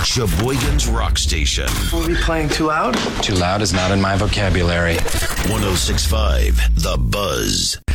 Sheboygan's Rock Station. Will we be playing too loud? Too loud is not in my vocabulary. 106.5 The Buzz.